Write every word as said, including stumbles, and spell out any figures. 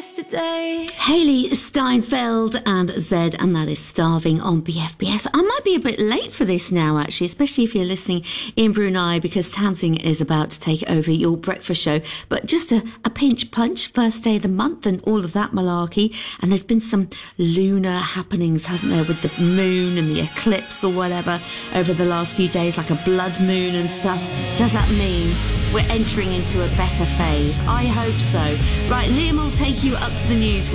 yesterday. Hayley Steinfeld and Zed, and that is Starving on B F B S. I might be a bit late for this now, actually, especially if you're listening in Brunei, because Tamsing is about to take over your breakfast show. But just a, a pinch punch, first day of the month and all of that malarkey. And there's been some lunar happenings, hasn't there, with the moon and the eclipse or whatever over the last few days, like a blood moon and stuff. Does that mean we're entering into a better phase? I hope so. Right, Liam will take you up to the news